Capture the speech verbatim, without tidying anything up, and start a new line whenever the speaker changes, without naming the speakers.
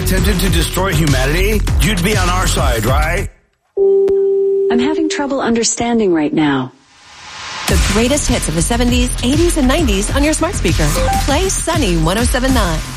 attempted to destroy humanity, you'd be on our side, right?
I'm having trouble understanding right now.
The greatest hits of the seventies, eighties, and nineties on your smart speaker. Play Sunny one oh seven point nine.